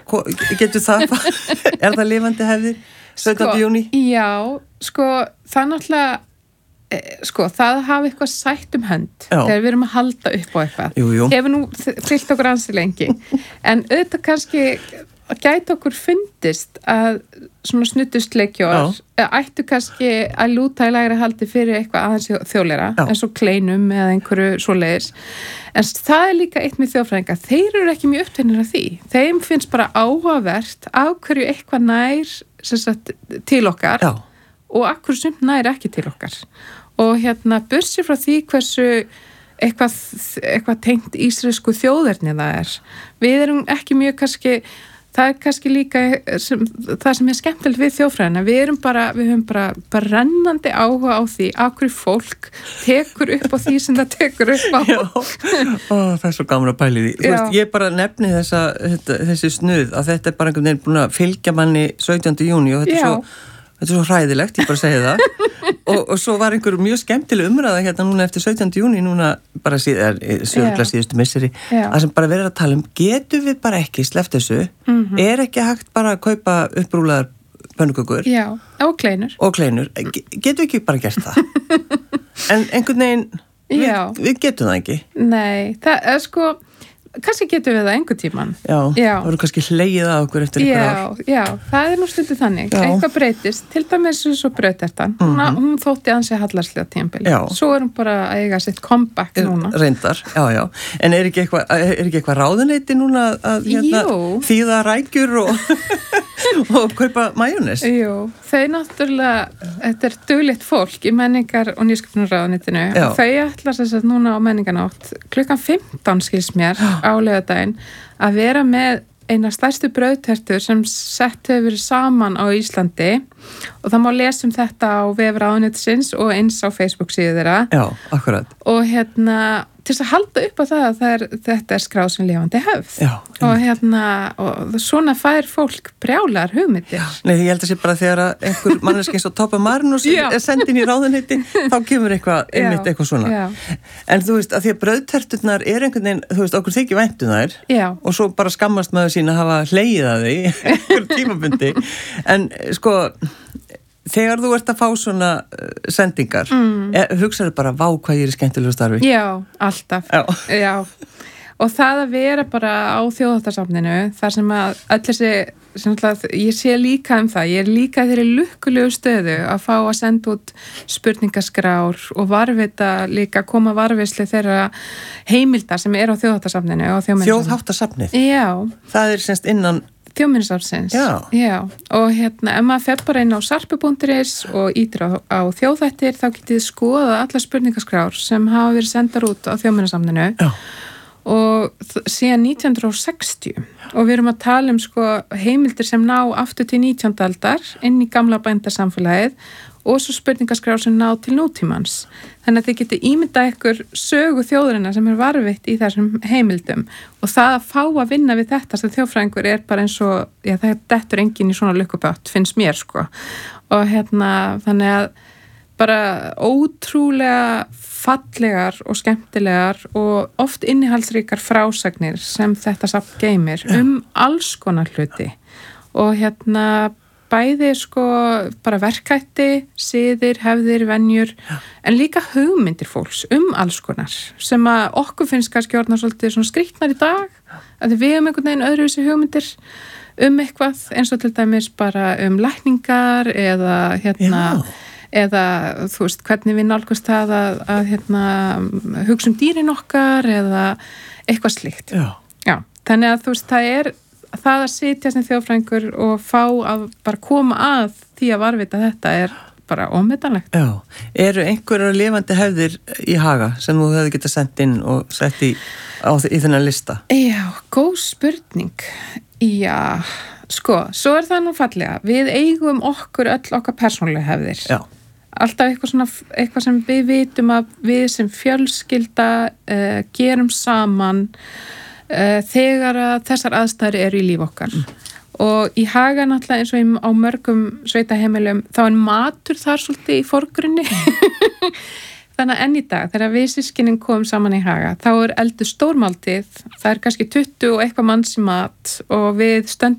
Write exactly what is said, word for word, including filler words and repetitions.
getur það, er það lifandi hefðir sautjánda júní? Já, sko, það náttúrulega, e, sko, það hafi eitthvað sætt um hönd Já. Þegar við erum að halda upp á eitthvað. Jú, jú. Hefur nú fyllt okkur ansi lengi, en auðvitað kannski gæti okkur fundist að svona snuddustleikjór ættu kannski að lúta í lægra haldi fyrir eitthvað aðeins þjóðleira eins og kleinum eða einhverju svoleiðis en það er líka eitt með þjóðfræðinga þeir eru ekki mjög upptænir af því þeim finnst bara áhugavert af hverju eitthvað nær sem sagt, til okkar Já. Og af hverju sumt nær ekki til okkar og hérna bursi frá því hversu eitthvað, eitthvað tengt ísraelsku þjóðerni það er við erum ekki mjög kannski það er kannski líka sem, það sem er skemmtilegt við þjóðfræðina við erum bara, við höfum bara brennandi áhuga á því af hverju fólk tekur upp á því sem það tekur upp á Já, Ó, það er svo gaman að pæli því þú veist, ég bara nefni þessa, þetta, þessi snuð að þetta er bara einhvern veginn búin að fylgja manni sautjánda júní og þetta er, svo, þetta er svo hræðilegt, ég bara segi það og, og svo var einhver mjög skemmtileg umræða hérna núna eftir sautjánda júní núna bara síðan, sögurlega síðustu misseri að sem bara verður að tala um, getum við bara ekki sleppt þessu, mm -hmm. er ekki hægt bara að kaupa upprúlaðar pönnukökur Já, og kleinur og kleinur, getum við ekki bara gert það en einhvern veginn við, við getum það ekki Nei, það er sko kannski getum við það einhver tíman Já, já. það voru kannski hlegið að okkur eftir ykkur ár Já, já, það er nú stundið þannig já. Eitthvað breytist, til dæmis svo brautertan mm -hmm. hún þótti ansi hallarslega tímabili svo er hún bara að eiga sitt comeback núna Reyndar, já, já en er ekki eitthvað, er ekki eitthvað ráðuneyti núna að hérna, þýða rækjur og, og kaupa majónes Jú, þau náttúrulega þetta er duglegt fólk í menningar og nýsköpunarráðuneytinu og þau ætla þess að núna á menninganátt klukkan fimmtán skils mér á laugardaginn að vera með eina stærstu brauðtertur sem sett hefur verið saman á Íslandi og það má lesa um þetta á vef ráðuneytisins og eins á Facebook síðu þeirra Já, akkurat og hérna til þess að halda upp á það að það er, þetta er skráð sem lifandi hefð Já, og hérna og svona fær fólk brjálar hugmyndir Nei, ég held að sé bara þegar að einhver manneski eins og Toppa Marinus er sendin í ráðuneyti þá kemur eitthvað, einmitt eitthvað svona Já. En þú veist, að því að brauðterturnar er einhvern veginn, þú veist, okkur þykir væntu þær Já. og svo bara skammast maður sín að hafa hlegið að því einhver tímabundi en sko þegar þú ert að fá svona sendingar mm. hugsaðu bara, vá hvað ég er í skemmtilegu starfi Já, alltaf Já. Já. Og það að vera bara á þjóðháttarsafninu þar sem að öll þessi sem alltaf, ég sé líka um það ég er líka þeirri lukkulegu stöðu að fá að senda út spurningaskrár og varvita líka koma varvislu þeirra heimilda sem er á þjóðháttarsafninu Þjóðháttarsafnið? Já Það er semst innan Þjóðminjasafnsins Já. Já, og hérna ef maður fer bara inn á sarpu punktur is og ítir á, á þjóðhættir þá getið þið skoða alla spurningaskrár sem hafa verið sendar út á Þjóðminjasafninu Já. og síðan nítján hundruð sextíu og við erum að tala um sko heimildir sem ná aftur til nítjándu aldar inn í gamla bændasamfélagið og svo spurningaskrár sem ná til nútímans. Þannig að þið getið ímyndað ykkur sögu þjóðurinnar sem er varvitt í þessum heimildum og það að fá að vinna við þetta sem þjóðfræðingur er bara eins og, já það dettur enginn í svona lukkubátt, finnst mér sko. Og hérna þannig að bara ótrúlega fallegar og skemmtilegar og oft innihaldsríkar frásagnir sem þetta safn geymir um alls konar hluti og hérna bæði sko bara verkætti, siðir, hefðir, venjur en líka hugmyndir fólks um alls konar sem að okkur finnst kannski orðna svolítið svona skrýtnar í dag að við hefum einhvern veginn öðruvísi hugmyndir um eitthvað eins og til dæmis bara um lækningar eða hérna Já. eða þú veist hvernig við nálgumst það að, að hérna hugsa um dýrin okkar eða eitthvað slíkt. Já. Já, þannig að þú veist það er það að sitja sem þjóðfræðingur og fá að bara koma að því að varvita þetta er bara ómetanlegt. Já, eru einhverjar lifandi hefðir í Haga sem þú hefði getað sendt inn og sett í, á, í þennan lista? Já, góð spurning. Já, sko, svo er það nú fallega. Við eigum okkur öll okkar persónulega hefðir. Já. Alltaf eitthvað svona, eitthvað sem við vitum að við sem fjölskylda uh, gerum saman Uh, þegar að þessar aðstæður eru í líf okkar mm. og í Haga náttúrulega eins og í, á mörgum sveitaheimilum þá er matur þar svolítið í forgrunni þannig að enn í dag þegar við systkinin komum saman í Haga þá er eldur stórmáltíð, það er kannski tuttugu og eitthvað manns í mat og við stöndum